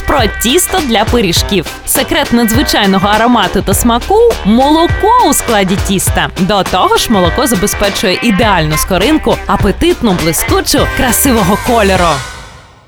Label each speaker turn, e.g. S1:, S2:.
S1: про тісто для пиріжків. Секрет надзвичайного аромату та смаку – молоко у складі тіста. До того ж, молоко забезпечує ідеальну скоринку, апетитну, блискучу, красивого кольору.